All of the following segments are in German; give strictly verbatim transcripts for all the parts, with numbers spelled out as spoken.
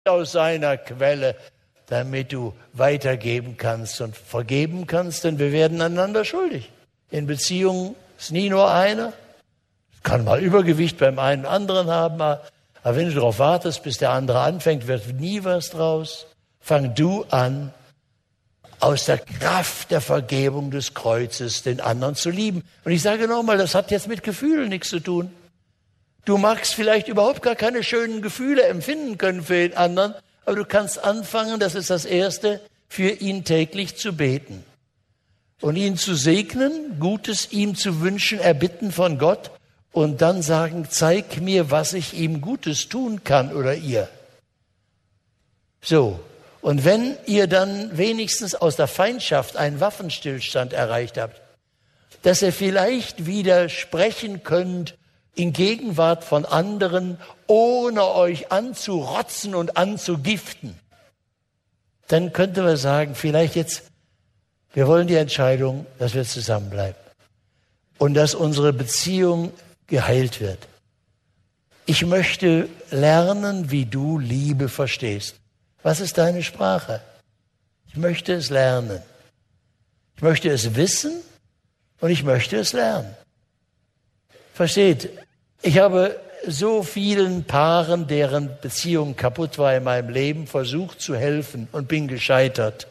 aus seiner Quelle, damit du weitergeben kannst und vergeben kannst, denn wir werden einander schuldig. In Beziehungen ist nie nur einer. Es kann mal Übergewicht beim einen anderen haben, aber wenn du darauf wartest, bis der andere anfängt, wird nie was draus. Fang du an, aus der Kraft der Vergebung des Kreuzes den anderen zu lieben. Und ich sage nochmal, das hat jetzt mit Gefühlen nichts zu tun. Du magst vielleicht überhaupt gar keine schönen Gefühle empfinden können für den anderen, aber du kannst anfangen, das ist das Erste, für ihn täglich zu beten. Und ihn zu segnen, Gutes ihm zu wünschen, erbitten von Gott und dann sagen, zeig mir, was ich ihm Gutes tun kann oder ihr. So, und wenn ihr dann wenigstens aus der Feindschaft einen Waffenstillstand erreicht habt, dass ihr vielleicht wieder sprechen könnt in Gegenwart von anderen, ohne euch anzurotzen und anzugiften, dann könnte man sagen, vielleicht jetzt, wir wollen die Entscheidung, dass wir zusammenbleiben und dass unsere Beziehung geheilt wird. Ich möchte lernen, wie du Liebe verstehst. Was ist deine Sprache? Ich möchte es lernen. Ich möchte es wissen und ich möchte es lernen. Versteht, ich habe so vielen Paaren, deren Beziehung kaputt war in meinem Leben, versucht zu helfen und bin gescheitert.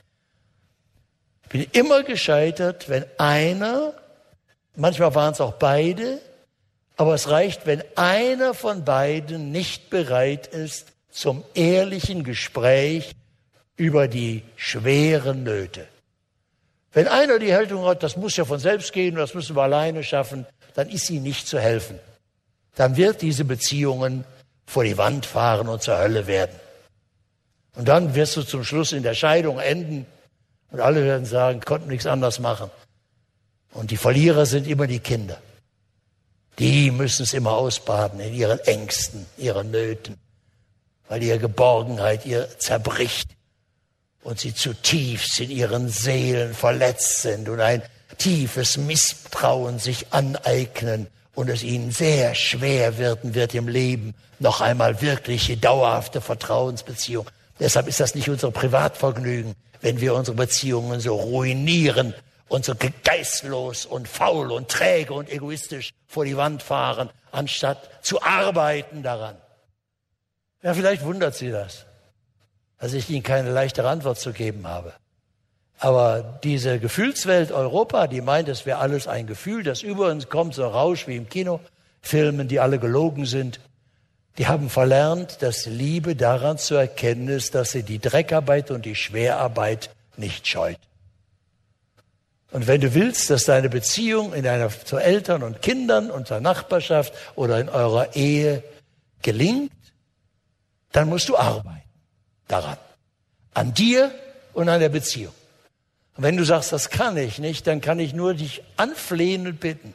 Ich bin immer gescheitert, wenn einer, manchmal waren es auch beide, aber es reicht, wenn einer von beiden nicht bereit ist zum ehrlichen Gespräch über die schweren Nöte. Wenn einer die Haltung hat, das muss ja von selbst gehen, das müssen wir alleine schaffen, dann ist ihm nicht zu helfen. Dann wird diese Beziehungen vor die Wand fahren und zur Hölle werden. Und dann wirst du zum Schluss in der Scheidung enden und alle werden sagen, konnten nichts anderes machen. Und die Verlierer sind immer die Kinder. Die müssen es immer ausbaden in ihren Ängsten, ihren Nöten, weil ihre Geborgenheit ihr zerbricht und sie zutiefst in ihren Seelen verletzt sind und ein tiefes Misstrauen sich aneignen und es ihnen sehr schwer werden wird im Leben, noch einmal wirkliche, dauerhafte Vertrauensbeziehung. Deshalb ist das nicht unser Privatvergnügen, wenn wir unsere Beziehungen so ruinieren und so geistlos und faul und träge und egoistisch vor die Wand fahren, anstatt zu arbeiten daran. Ja, vielleicht wundert Sie das, dass ich Ihnen keine leichtere Antwort zu geben habe. Aber diese Gefühlswelt Europa, die meint, es wäre alles ein Gefühl, das über uns kommt, so ein Rausch wie im Kinofilmen, die alle gelogen sind, die haben verlernt, dass Liebe daran zu erkennen ist, dass sie die Dreckarbeit und die Schwerarbeit nicht scheut. Und wenn du willst, dass deine Beziehung in deiner, zu Eltern und Kindern und zur Nachbarschaft oder in eurer Ehe gelingt, dann musst du arbeiten daran. An dir und an der Beziehung. Und wenn du sagst, das kann ich nicht, dann kann ich nur dich anflehen und bitten.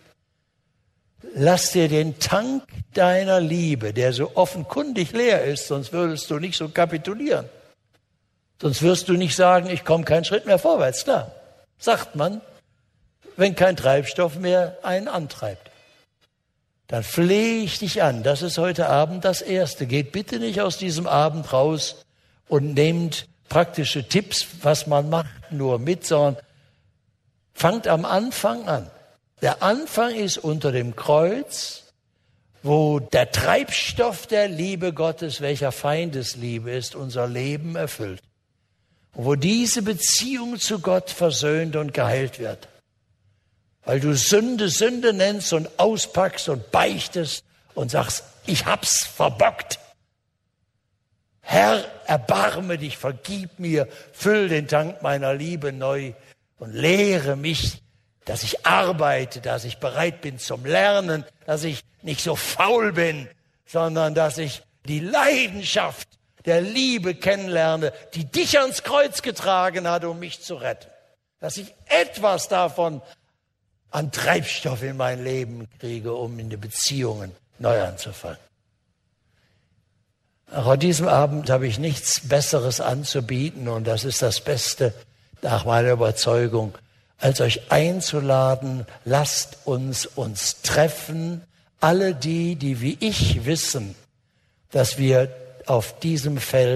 Lass dir den Tank deiner Liebe, der so offenkundig leer ist, sonst würdest du nicht so kapitulieren. Sonst wirst du nicht sagen, ich komme keinen Schritt mehr vorwärts. Klar, sagt man, wenn kein Treibstoff mehr einen antreibt. Dann flehe ich dich an. Das ist heute Abend das Erste. Geht bitte nicht aus diesem Abend raus und nehmt praktische Tipps, was man macht, nur mit, sondern fangt am Anfang an. Der Anfang ist unter dem Kreuz, wo der Treibstoff der Liebe Gottes, welcher Feindesliebe ist, unser Leben erfüllt. Und wo diese Beziehung zu Gott versöhnt und geheilt wird. Weil du Sünde Sünde nennst und auspackst und beichtest und sagst, ich hab's verbockt. Herr, erbarme dich, vergib mir, füll den Tank meiner Liebe neu und lehre mich, dass ich arbeite, dass ich bereit bin zum Lernen, dass ich nicht so faul bin, sondern dass ich die Leidenschaft der Liebe kennenlerne, die dich ans Kreuz getragen hat, um mich zu retten. Dass ich etwas davon an Treibstoff in mein Leben kriege, um in die Beziehungen neu anzufangen. Auch an diesem Abend habe ich nichts Besseres anzubieten und das ist das Beste nach meiner Überzeugung, als euch einzuladen, lasst uns uns treffen, alle die, die wie ich wissen, dass wir auf diesem Feld